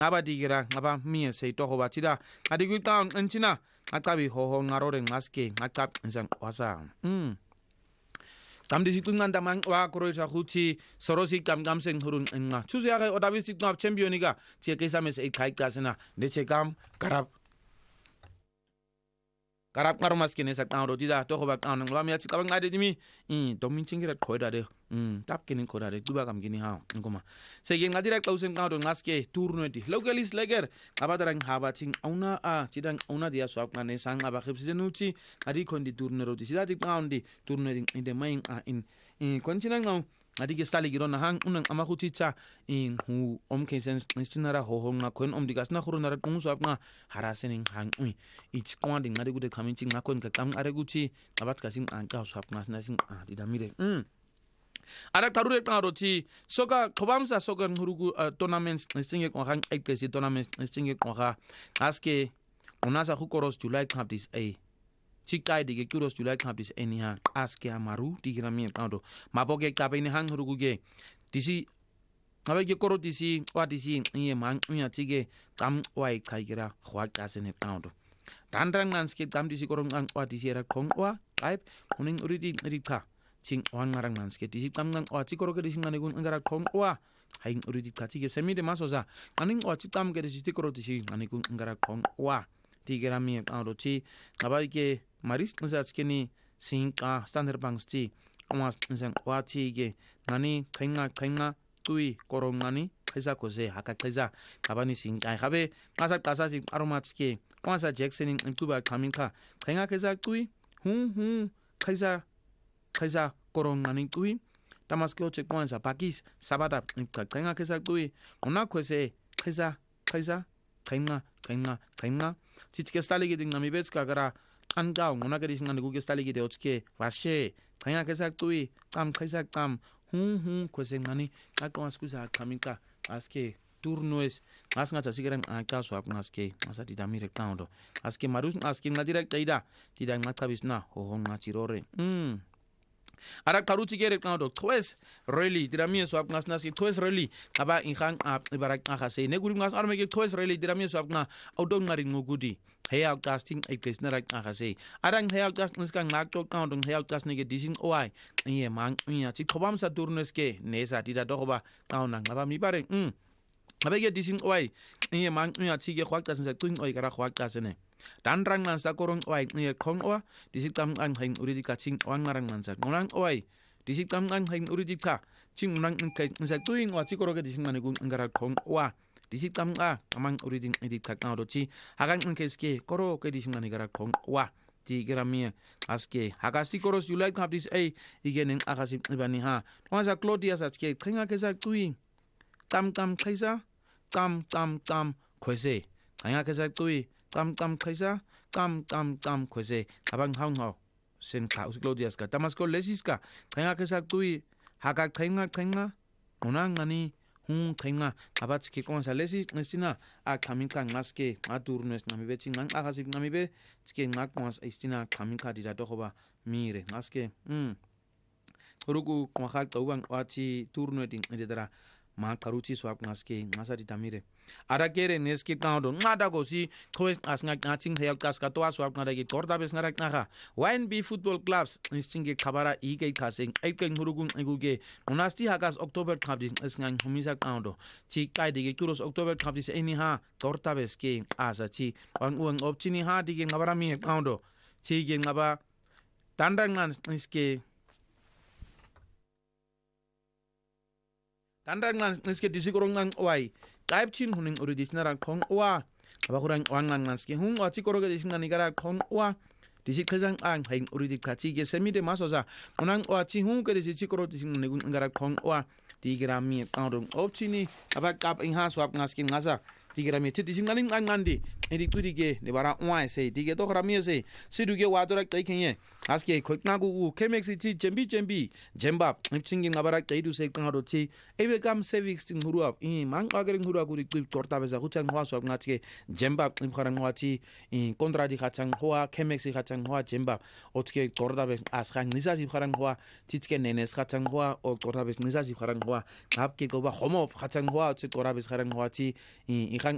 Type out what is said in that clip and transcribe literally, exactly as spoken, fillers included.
ngaba digira ngaba mie se to go batida adikuta ntina ngacabi hoho ngarore ngaske ngacap insang wasa mm tamdi situngan tamang wa kroisa khuti sorosi kam kam seng hurun nga chusi ya odabi sitno championiga cheke sames e khai kasena neche kam karab karab karomas kene sa kauro dida to ba kaun ngwa mi atsikaba ngade dimi i domin chingira khoida de mm tap kene khoida de tuba kam gini ha ngoma sege ngadira klausen kauro ngaske turno di localis leger abadarang habating auna a tidang auna dia swap ngane sang aba khipsenuchi adi kondi turno ro di sidati kaundi turno in de main a in in kontinang ngau adi ke stali girona hang unang amakutitsa in hu omkesen sinara ho ho nga kon omdigas na khuruna ra kung swap nga harasening hang ui ich kwandi ngade gude kaminchi nga kon ka kam are guti abat kasing anga swap nga na sing adi damire mm ara karure karoti soka khobamsa soka hurugu tournaments singe ko hang eight kesi tournaments singe ko ha aske onasa hukoros july cup this a chikai dige kuros july cup this enia aske amaru digrami kando maboge kabe ni hang huruguge disi ngabe ge koro disi wa disi ye man nya tige kam wai kaigira khwa kasene kando dandrang nanske kam disi korong ang wa disi ra khongwa type uning uridi rika ching wan ngarang nanske disi kam ngang wa chikoro ge disi ngane gun ngara khongwa haing uridi ka tige semide masoza aning wa chitam ge disi tikoro disi ngane gun ngara khongwa digrami kando chi ngabe maris nzatskeni sinka standard banks ti omas nzang wati ge nani khainga khainga tui korongani khaisa koze haka khaisa kabani sinka habe kasa kasa si aromatske kwasa jackson intuba kaminka khainga khaisa tui hu hu khaisa khaisa korongani tui tamaske oche kwansa pakis sabada khainga khaisa tui ona khose khaisa khaisa khainga khainga khainga chichke stalige ding nami betska gara anga ngona gari singan guge stalige de otske washe kaya kesak tui kam kaisak kam hu hu kosengani akwas kusa kamika aske turnoes asnga tasigaran aka swap ngaske asa didamire kaundo aske marus aske ngadira kaida tidang ngatabisna ho ho ngachirore mm ara karuti gere kaundo twes really dirami swap ngasna si twes really aba inhang ap ibarak akase ne guri ngas arme ge twes really dirami swap na outdoor ngari ngugudi heya casting ai place na rak akase arang heya cast nska ngakto kaundo heya cast ne ge disin oi ye mang nya chi khobam sa turnes ke nesa tida doba kauna ngaba mi bare mm abe ge disin oi ye mang nya chi ge khwak tasen sa tuin oi kara khwak tasene dan rang nan sa korong oi ye khong wa disikam ang hang uridi ka ching wang ngarang nan sa ngorang oi disikam ang hang uridi ka ching nang kai sa tuin wa chi koroge disin mane gung ngara khong wa disikam a amang uridi edit ka ka do chi hagang ng keske koro ke disin mane gara khong wa ti gramia aske hagasi koros you like have this a igen agasi ibani ha wansa claudia sa ske khinga ke sa tuin tam tam khaisa tam tam tam khose khinga ke sa tuin tam tam khaisa tam tam tam khose abang hang ho sen kha us claudia ska tamasko lesiska khinga ke sa tuin haga khinga khinga unang ngani hu khinga abatski konsa lesis nestina a khaminka ngaske aturnes namibe chingang agasi namibe ske ngak kons istina khaminka dida doba mire ngaske mm ruku kwakha tawang wachi turno ding edara ma karuchi swap ngaske ngasa ditamire ara kere neski kaundo ngada gosi khoes asnga ngaching heyak kas ka to swap ngada gi torda bes ngara ngakha Y N B football clubs instinge khabara ige khasing aikeng hurugun eguge unasti hagas october khabdis asngang humisa kaundo chi kai dige kuros october khabdis eni ha torta bes ke asa chi wang uang opchini ha dige ngabara mi kaundo chi ge ngaba tandangan iske tandangan iske disikorongan oi type chin huning original khong wa abakurang wangan ngaski hung wa chikoroge disingani gara khong wa disi khajang ang haing oridi khachi ge semide masoza unang wa chi hung ke disi chikoro disingani gara khong wa digrami kaudong opchini abak kap ing ha swap ngaski ngasa digrami ti disingani angandi edi tudige ne bara wa se dige to grami se siduge wa dorak tai khenye aske khotnagu u kemexi chi jembi jembi jembab chingin ngabara kaidu se kangaro chi ebe kam civics ting huruap i mang agering hurua guri tu torta beza huchang hwa swap ngachke jembab imkharang wachi i kontradi khachang hwa kemexi khachang hwa jembab otke torda be askhang nisa si kharang hwa chichke nenes khachang hwa o torta be nisa si kharang hwa apke go ba homo khachang hwa chi torta be kharang hwa chi i